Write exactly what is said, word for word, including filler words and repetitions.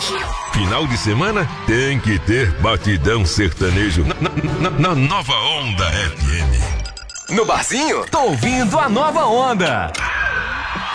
Final de semana tem que ter batidão sertanejo na, na, na, na Nova Onda F M. No barzinho, tô ouvindo a Nova Onda.